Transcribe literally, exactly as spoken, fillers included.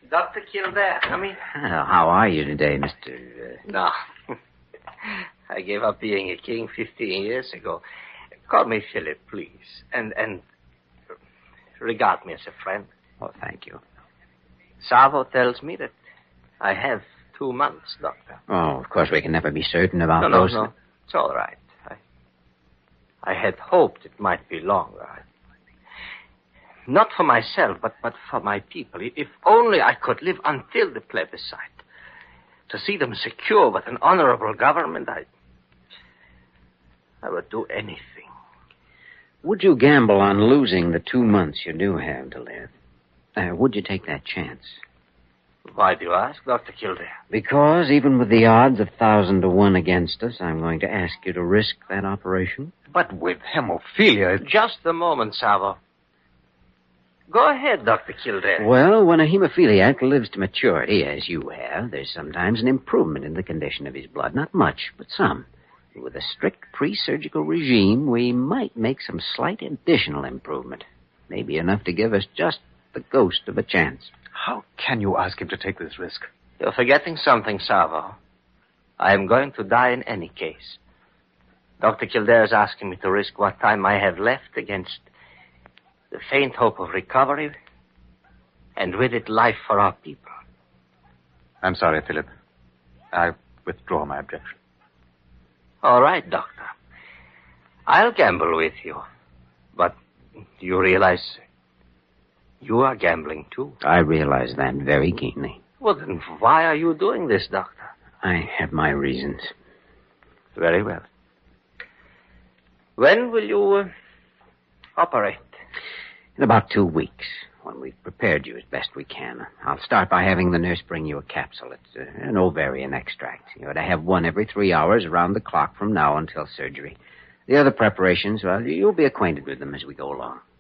Doctor Kildare, come in. Well, how are you today, Mister Uh... No. I gave up being a king fifteen years ago. Call me Philip, please. And, and regard me as a friend. Oh, thank you. Salvo tells me that I have two months, Doctor. Oh, of course, we can never be certain about no, those... No, no, It's all right. I, I had hoped it might be longer. I, not for myself, but, but for my people. If only I could live until the plebiscite. To see them secure with an honorable government, I... I would do anything. Would you gamble on losing the two months you do have to live? Uh, would you take that chance? Why do you ask, Doctor Kildare? Because even with the odds a thousand to one against us, I'm going to ask you to risk that operation. But with hemophilia... Just a moment, Salvo. Go ahead, Doctor Kildare. Well, when a hemophiliac lives to maturity, as you have, there's sometimes an improvement in the condition of his blood. Not much, but some. With a strict pre-surgical regime, we might make some slight additional improvement. Maybe enough to give us just the ghost of a chance. How can you ask him to take this risk? You're forgetting something, Salvo. I am going to die in any case. Doctor Kildare is asking me to risk what time I have left against the faint hope of recovery, and with it, life for our people. I'm sorry, Philip. I withdraw my objection. All right, Doctor. I'll gamble with you. But do you realize you are gambling, too? I realize that very keenly. Well, then why are you doing this, Doctor? I have my reasons. Very well. When will you uh, operate? In about two weeks, when we've prepared you as best we can. I'll start by having the nurse bring you a capsule. It's uh, an ovarian extract. You're to have one every three hours around the clock from now until surgery. The other preparations, well, you'll be acquainted with them as we go along.